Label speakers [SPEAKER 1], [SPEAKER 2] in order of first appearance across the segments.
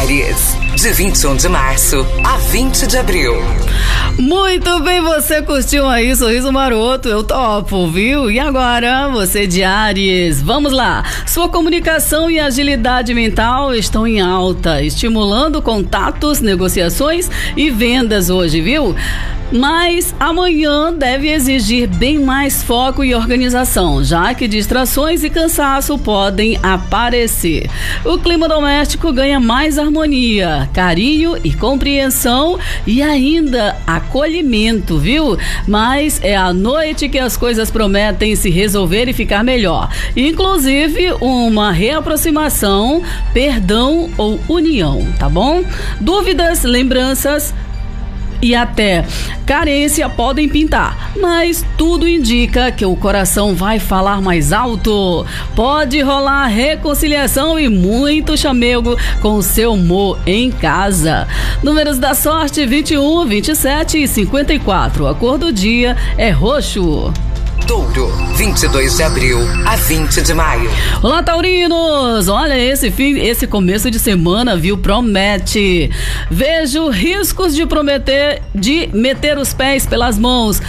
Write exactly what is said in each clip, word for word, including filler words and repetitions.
[SPEAKER 1] Aries, de vinte e um de março a vinte de abril.
[SPEAKER 2] Muito bem, você curtiu aí Sorriso Maroto, eu topo, viu? E agora, você de Aries, vamos lá. Sua comunicação e agilidade mental estão em alta, estimulando contatos, negociações e vendas hoje, viu? Mas amanhã deve exigir bem mais foco e organização, já que distrações e cansaço podem aparecer. O clima doméstico ganha mais harmonia, carinho e compreensão e ainda acolhimento, viu? Mas é à noite que as coisas prometem se resolver e ficar melhor. Inclusive uma reaproximação, perdão ou união, tá bom? Dúvidas, lembranças e até carência podem pintar, mas tudo indica que o coração vai falar mais alto. Pode rolar reconciliação e muito chamego com o seu amor em casa. Números da sorte: vinte e um, vinte e sete e cinquenta e quatro. A cor do dia é roxo.
[SPEAKER 1] Touro, vinte e dois de abril a vinte de maio.
[SPEAKER 2] Olá, taurinos! Olha, esse fim, esse começo de semana, viu, promete. Vejo riscos de prometer, de meter os pés pelas mãos,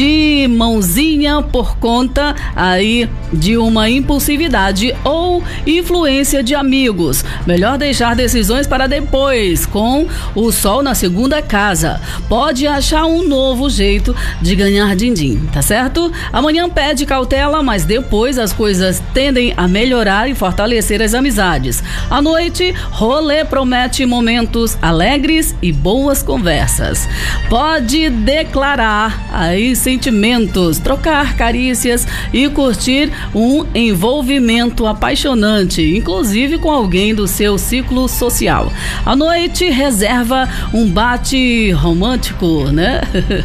[SPEAKER 2] de mãozinha por conta aí de uma impulsividade ou influência de amigos. Melhor deixar decisões para depois, com o sol na segunda casa. Pode achar um novo jeito de ganhar din-din, tá certo? Amanhã pede cautela, mas depois as coisas tendem a melhorar e fortalecer as amizades. À noite, rolê promete momentos alegres e boas conversas. Pode declarar aí sentimentos, trocar carícias e curtir um envolvimento apaixonante, inclusive com alguém do seu ciclo social. À noite, reserva um bate romântico, né?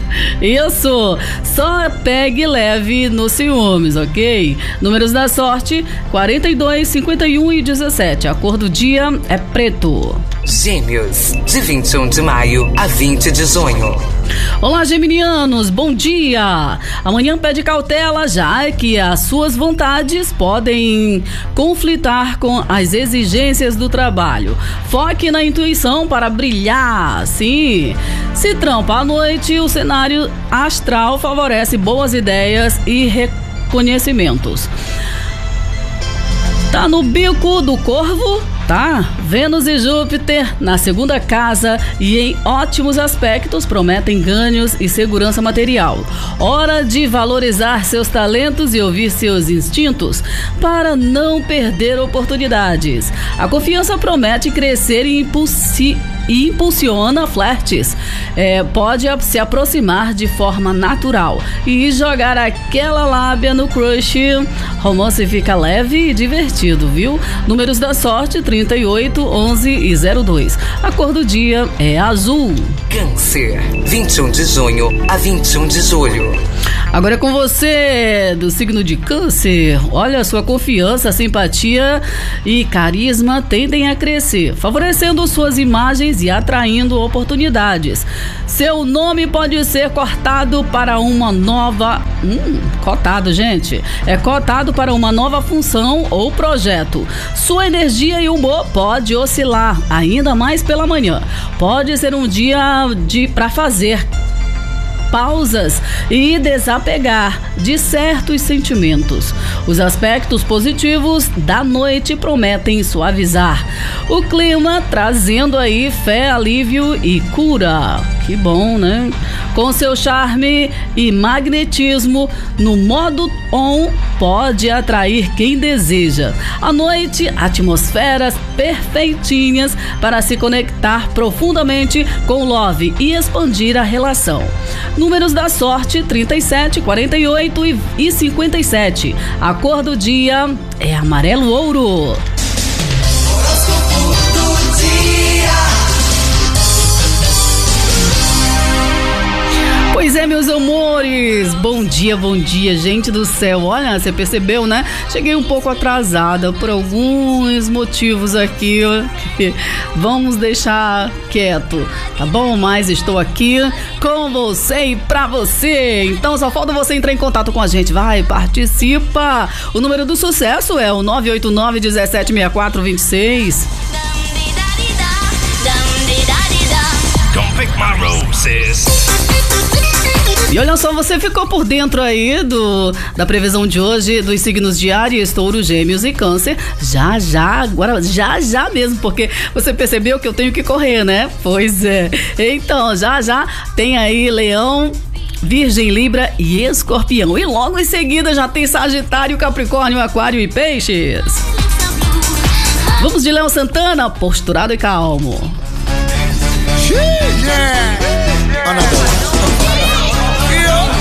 [SPEAKER 2] Isso, só pegue leve nos ciúmes, ok? Números da sorte: quarenta e dois, cinquenta e um e dezessete. A cor do dia é preto.
[SPEAKER 1] Gêmeos, de vinte e um de maio a vinte de junho.
[SPEAKER 2] Olá, geminianos, bom dia! Amanhã pede cautela, já que as suas vontades podem conflitar com as exigências do trabalho. Foque na intuição para brilhar, sim. Se trampa à noite, o cenário astral favorece boas ideias e reconhecimentos. Tá no bico do corvo, tá? Vênus e Júpiter na segunda casa e em ótimos aspectos prometem ganhos e segurança material. Hora de valorizar seus talentos e ouvir seus instintos para não perder oportunidades. A confiança promete crescer e impulsi- e impulsiona flertes. É, pode se aproximar de forma natural e jogar aquela lábia no crush. Romance fica leve e divertido, viu? Números da sorte: trinta e oito, onze e zero dois. A cor do dia é azul.
[SPEAKER 1] Câncer, vinte e um de junho a vinte e um de julho.
[SPEAKER 2] Agora é com você, do signo de Câncer. Olha, sua confiança, simpatia e carisma tendem a crescer, favorecendo suas imagens e atraindo oportunidades. Seu nome pode ser cortado para uma nova... Hum, cotado, gente. É cotado para uma nova função ou projeto. Sua energia e humor pode oscilar, ainda mais pela manhã. Pode ser um dia de para fazer pausas e desapegar de certos sentimentos. Os aspectos positivos da noite prometem suavizar o clima, trazendo aí fé, alívio e cura. Que bom, né? Com seu charme e magnetismo no modo on, pode atrair quem deseja. À noite, atmosferas perfeitinhas para se conectar profundamente com Love e expandir a relação. Números da sorte: trinta e sete, quarenta e oito e cinquenta e sete. A cor do dia é amarelo ouro. Pois é, meus amores, bom dia, bom dia, gente do céu. Olha, você percebeu, né? Cheguei um pouco atrasada por alguns motivos aqui, que vamos deixar quieto, tá bom? Mas estou aqui com você e pra você. Então só falta você entrar em contato com a gente. Vai, participa. O número do sucesso é o nove oito nove, um sete, seis quatro dois seis.
[SPEAKER 3] pick my roses.
[SPEAKER 2] E olha só, você ficou por dentro aí do, da previsão de hoje dos signos de Áries, Touro, Gêmeos e Câncer. Já, já, agora, já, já mesmo, porque você percebeu que eu tenho que correr, né? Pois é. Então, já, já tem aí Leão, Virgem, Libra e Escorpião. E logo em seguida já tem Sagitário, Capricórnio, Aquário e Peixes. Vamos de Léo Santana, posturado e calmo.
[SPEAKER 4] Yeah. Another.